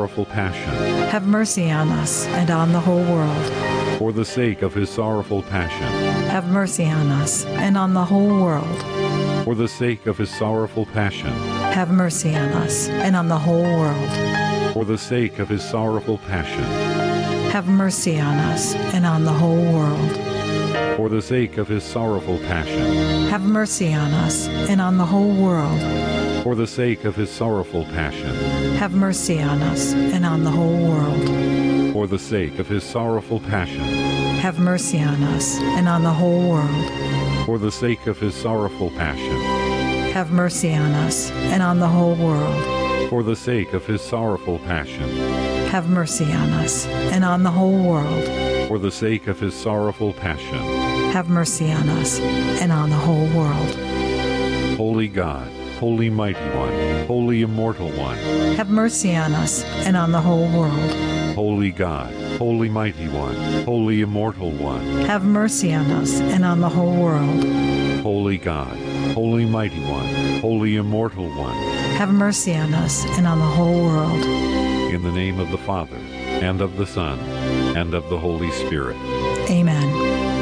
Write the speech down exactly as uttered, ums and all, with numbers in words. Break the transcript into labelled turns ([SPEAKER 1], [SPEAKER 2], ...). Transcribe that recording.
[SPEAKER 1] sorrowful passion,
[SPEAKER 2] have mercy on us and on the whole world.
[SPEAKER 1] for the sake of his sorrowful passion,
[SPEAKER 2] Have mercy on us and on the whole world.
[SPEAKER 1] for the sake of his sorrowful passion,
[SPEAKER 2] Have mercy on us and on the whole world.
[SPEAKER 1] for the sake of his sorrowful passion,
[SPEAKER 2] Have mercy on us and on the whole world.
[SPEAKER 1] for the sake of his sorrowful passion,
[SPEAKER 2] Have mercy on us and on the whole world.
[SPEAKER 1] for the sake of his sorrowful passion,
[SPEAKER 2] Have mercy on us and on the whole world.
[SPEAKER 1] for the sake of his sorrowful passion,
[SPEAKER 2] Have mercy on us and on the whole world.
[SPEAKER 1] for the sake of his sorrowful passion,
[SPEAKER 2] Have mercy on us and on the whole world.
[SPEAKER 1] for the sake of his sorrowful passion,
[SPEAKER 2] Have mercy on us and on the whole world.
[SPEAKER 1] for the sake of his sorrowful passion.
[SPEAKER 2] Have mercy on us and on the whole world.
[SPEAKER 1] Holy God, Holy Mighty One, Holy Immortal One,
[SPEAKER 2] Have mercy on us and on the whole world.
[SPEAKER 1] Holy God, Holy Mighty One, Holy Immortal One,
[SPEAKER 2] Have mercy on us and on the whole world.
[SPEAKER 1] Holy God, Holy Mighty One, Holy Immortal One,
[SPEAKER 2] Have mercy on us and on the whole world.
[SPEAKER 1] in the name of the Father, and of the Son, and of the Holy Spirit.
[SPEAKER 2] Amen.